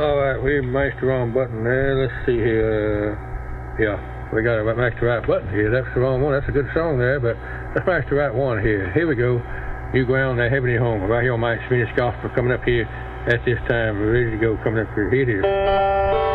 All right, we mashed the wrong button there. Let's see here. Yeah, we got to mash the right button here. That's the wrong one. That's a good song there, but let's mash the right one here. Here we go. New Ground, Heavenly Home. Right here on Mike's Phoenix Gospel coming up here at this time. We're ready to go coming up here. Here it is.